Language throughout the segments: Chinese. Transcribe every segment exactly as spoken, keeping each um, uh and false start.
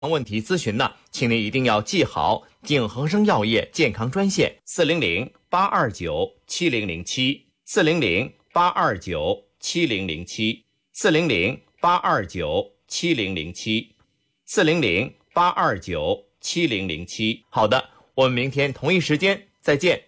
问题咨询呢，请您一定要记好景恒生药业健康专线四零零八二九七零零七四零零八二九七零零七四零零八二九七零零七四零零八二九七零零七。好的，我们明天同一时间再见。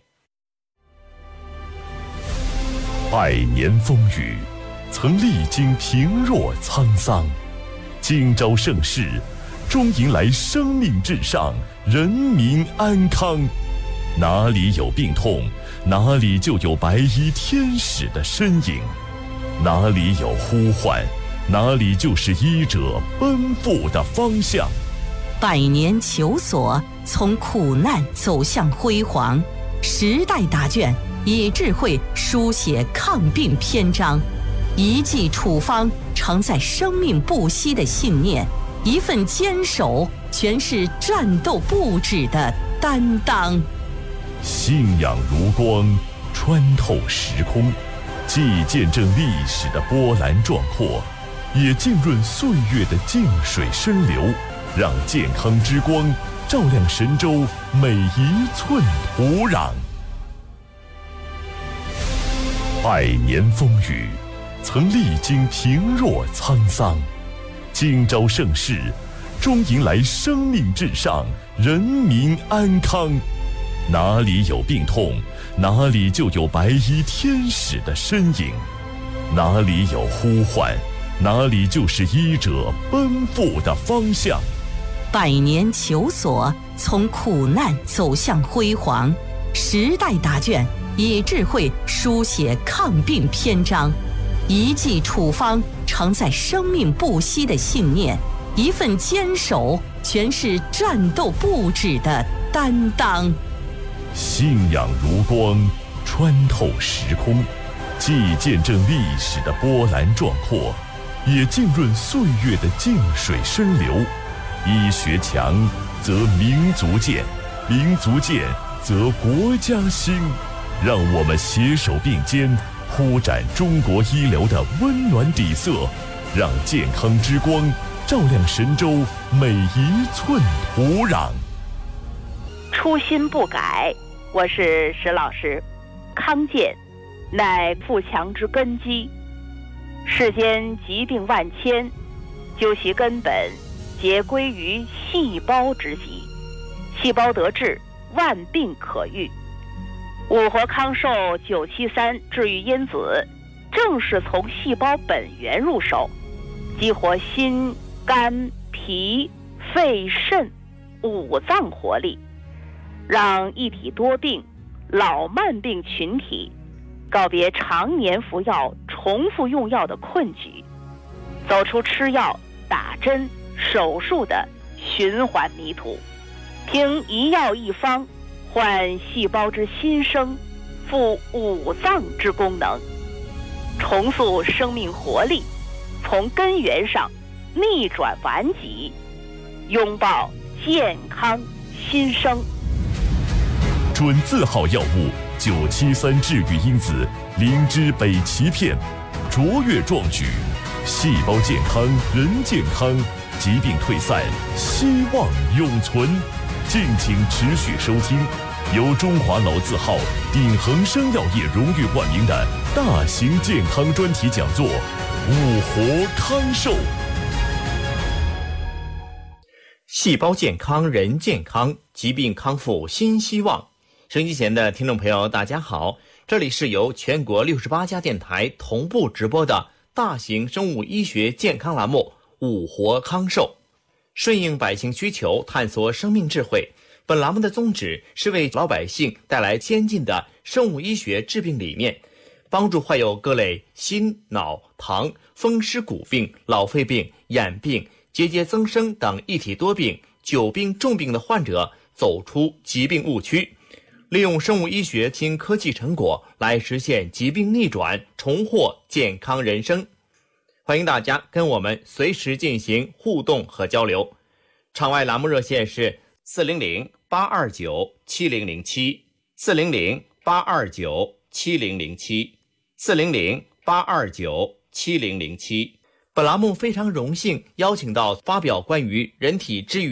百年风雨，曾历经平若沧桑，今朝盛世，终迎来生命至上，人民安康。哪里有病痛，哪里就有白衣天使的身影；哪里有呼唤，哪里就是医者奔赴的方向。 百年求索，从苦难走向辉煌，时代答卷以智慧书写抗病篇章，一剂处方承载生命不息的信念，一份坚守全是战斗不止的担当。 信仰如光，穿透时空，既见证历史的波澜壮阔，也浸润岁月的静水深流，让健康之光照亮神州每一寸土壤。百年风雨，曾历经平若沧桑，今朝盛世，终迎来生命至上，人民安康。哪里有病痛，哪里就有白衣天使的身影；哪里有呼唤，哪里就是医者奔赴的方向。 百年求索，从苦难走向辉煌，时代答卷以智慧书写抗病篇章，一剂处方承载生命不息的信念，一份坚守全是战斗不止的担当。 信仰如光，穿透时空，既见证历史的波澜壮阔，也浸润岁月的静水深流。医学强，则民族健；民族健，则国家兴。让我们携手并肩，铺展中国医疗的温暖底色，让健康之光照亮神州每一寸土壤。 初心不改，我是石老师。康健乃富强之根基，世间疾病万千，究其根本，皆归于细胞之疾。细胞得治，万病可愈。五活康寿九七三治愈因子，正是从细胞本源入手，激活心、肝、脾、肺、肾五脏活力，让一体多病、老慢病群体告别常年服药、重复用药的困局，走出吃药、打针、手术的循环迷途，凭一药一方唤细胞之新生，复五脏之功能，重塑生命活力，从根源上逆转顽疾，拥抱健康新生。 准字号药物九七三治愈因子灵芝北芪片，卓越壮举，细胞健康人健康，疾病退散希望永存。敬请持续收听由中华老字号鼎恒生药业荣誉冠名的大型健康专题讲座《五活康寿》。 细胞健康人健康，疾病康复新希望。收音机前的听众朋友大家好，这里是由全国六十八家电台同步直播的大型生物医学健康栏目《五活康寿》，顺应百姓需求，探索生命智慧。本栏目的宗旨是为老百姓带来先进的生物医学治病理念，帮助患有各类心、脑、糖、风湿骨病、老肺病、眼病、结节增生等一体多病、久病重病的患者走出疾病误区，利用生物医学新科技成果来实现疾病逆转，重获健康人生。欢迎大家跟我们随时进行互动和交流。场外栏目热线是四零零八二九七零零七四零零八二九七零零七四零零八二九七零零七。 本栏目非常荣幸邀请到发表关于人体之于